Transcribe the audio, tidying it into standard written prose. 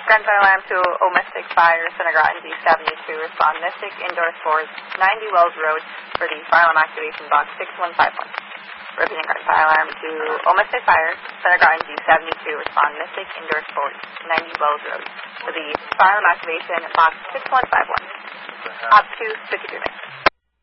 Gunfire alarm to Mystic Fire, Center Groton D72. Respond Mystic Indoor Sports, 90 Wells Road for the fire alarm activation box 6151. Repeating gunfire alarm to Mystic Fire, Center Groton D72. Respond Mystic Indoor Sports, 90 Wells Road for the fire alarm activation box 6151. Up to 53 minutes.